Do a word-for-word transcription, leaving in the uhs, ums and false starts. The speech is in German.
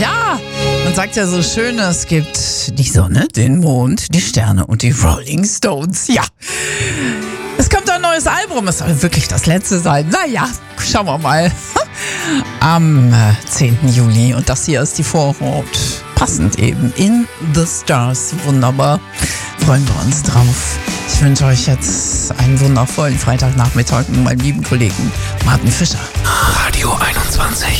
Ja, man sagt ja so schön, es gibt die Sonne, den Mond, die Sterne und die Rolling Stones. Ja, es kommt ein neues Album. Es soll wirklich das letzte sein. Naja, schauen wir mal. Am zehnten Juli. Und das hier ist die Vorhaut. Passend eben. In the Stars. Wunderbar. Freuen wir uns drauf. Ich wünsche euch jetzt einen wundervollen Freitagnachmittag mit meinem lieben Kollegen Martin Fischer. Radio einundzwanzig.